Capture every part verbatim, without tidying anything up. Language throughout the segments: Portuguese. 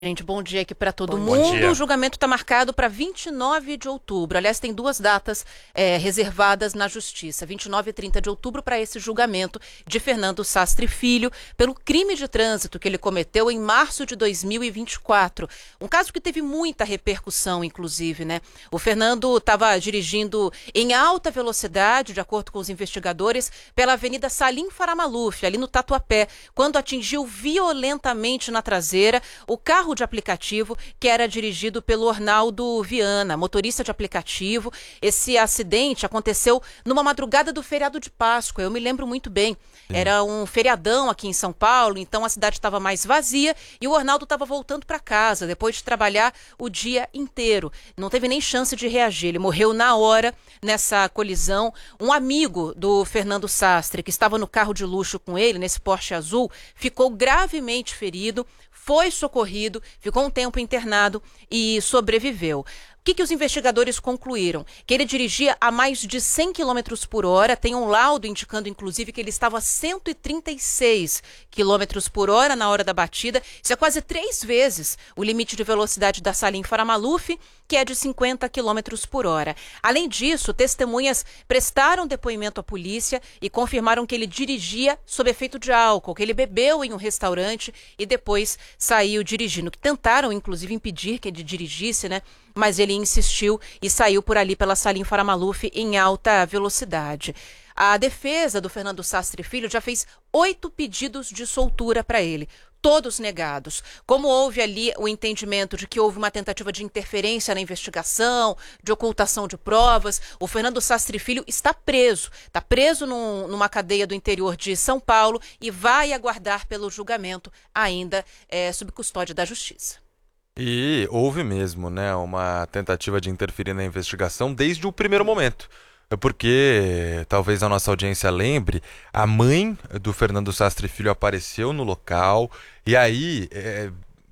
Gente, bom dia aqui para todo Bom mundo. dia. O julgamento está marcado para vinte e nove de outubro. Aliás, tem duas datas é, reservadas na Justiça, vinte e nove e trinta de outubro, para esse julgamento de Fernando Sastre Filho pelo crime de trânsito que ele cometeu em março de dois mil e vinte e quatro. Um caso que teve muita repercussão, inclusive, né? O Fernando estava dirigindo em alta velocidade, de acordo com os investigadores, pela Avenida Salim Faramaluf, ali no Tatuapé, quando atingiu violentamente na traseira o carro de aplicativo que era dirigido pelo Ornaldo Viana, motorista de aplicativo. Esse acidente aconteceu numa madrugada do feriado de Páscoa, eu me lembro muito bem. Sim. Era um feriadão aqui em São Paulo, então a cidade estava mais vazia e o Ornaldo estava voltando para casa depois de trabalhar o dia inteiro. Não teve nem chance de reagir, ele morreu na hora nessa colisão. Um amigo do Fernando Sastre, que estava no carro de luxo com ele, nesse Porsche azul, ficou gravemente ferido, foi socorrido, ficou um tempo internado e sobreviveu. O que, que os investigadores concluíram? Que ele dirigia a mais de cem quilômetros por hora, tem um laudo indicando, inclusive, que ele estava a cento e trinta e seis quilômetros por hora na hora da batida. Isso é quase três vezes o limite de velocidade da Salim Faramaluf, que é de cinquenta quilômetros por hora. Além disso, testemunhas prestaram depoimento à polícia e confirmaram que ele dirigia sob efeito de álcool, que ele bebeu em um restaurante e depois saiu dirigindo. Que tentaram, inclusive, impedir que ele dirigisse, né? Mas ele insistiu e saiu por ali pela Salim Faramaluf em alta velocidade. A defesa do Fernando Sastre Filho já fez oito pedidos de soltura para ele, todos negados. Como houve ali o entendimento de que houve uma tentativa de interferência na investigação, de ocultação de provas, o Fernando Sastre Filho está preso. Está preso num, numa cadeia do interior de São Paulo e vai aguardar pelo julgamento ainda é, sob custódia da Justiça. E houve mesmo, né, uma tentativa de interferir na investigação desde o primeiro momento. Porque, talvez a nossa audiência lembre, a mãe do Fernando Sastre Filho apareceu no local e aí, é,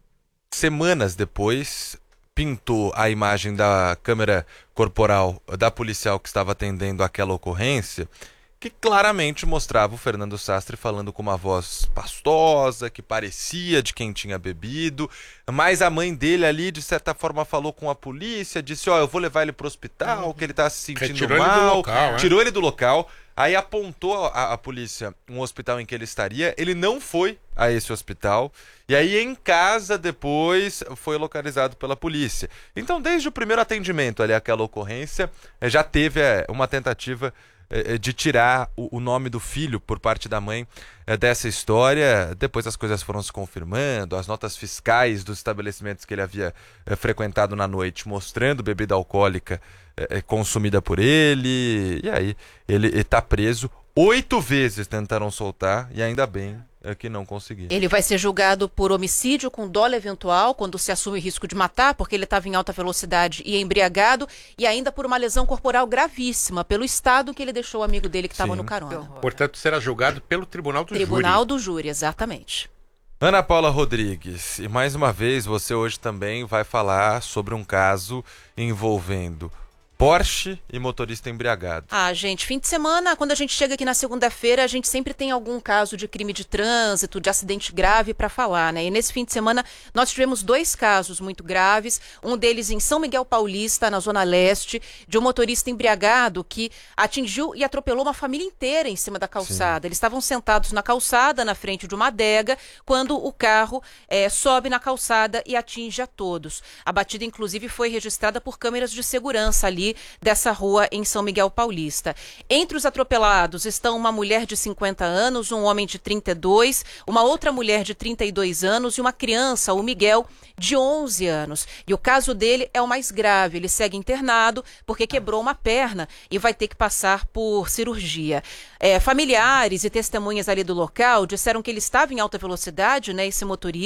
semanas depois, pintou a imagem da câmera corporal da policial que estava atendendo aquela ocorrência, que claramente mostrava o Fernando Sastre falando com uma voz pastosa, que parecia de quem tinha bebido, mas a mãe dele ali, de certa forma, falou com a polícia, disse, ó, oh, eu vou levar ele pro hospital, que ele tá se sentindo Retirou mal, ele do local, tirou ele do local, aí apontou a, a polícia um hospital em que ele estaria, ele não foi a esse hospital, e aí em casa depois foi localizado pela polícia. Então, desde o primeiro atendimento ali, aquela ocorrência, já teve é, uma tentativa de tirar o nome do filho por parte da mãe dessa história. Depois as coisas foram se confirmando, as notas fiscais dos estabelecimentos que ele havia frequentado na noite mostrando bebida alcoólica consumida por ele, e aí ele está preso. Oito vezes tentaram soltar e ainda bem que não conseguiram. Ele vai ser julgado por homicídio com dolo eventual, quando se assume risco de matar, porque ele estava em alta velocidade e embriagado, e ainda por uma lesão corporal gravíssima, pelo estado que ele deixou o amigo dele que estava no carona. Portanto, será julgado pelo Tribunal do Tribunal Júri. Tribunal do Júri, exatamente. Ana Paula Rodrigues, e mais uma vez você hoje também vai falar sobre um caso envolvendo Porsche e motorista embriagado. Ah, gente, fim de semana, quando a gente chega aqui na segunda-feira, a gente sempre tem algum caso de crime de trânsito, de acidente grave para falar, né? E nesse fim de semana nós tivemos dois casos muito graves, um deles em São Miguel Paulista, na Zona Leste, de um motorista embriagado que atingiu e atropelou uma família inteira em cima da calçada. Sim. Eles estavam sentados na calçada, na frente de uma adega, quando o carro é, sobe na calçada e atinge a todos. A batida, inclusive, foi registrada por câmeras de segurança ali dessa rua em São Miguel Paulista. Entre os atropelados estão uma mulher de cinquenta anos, um homem de trinta e dois, uma outra mulher de trinta e dois anos e uma criança, o Miguel, de onze anos. E o caso dele é o mais grave. Ele segue internado porque quebrou uma perna e vai ter que passar por cirurgia. É, familiares e testemunhas ali do local disseram que ele estava em alta velocidade, né, esse motorista,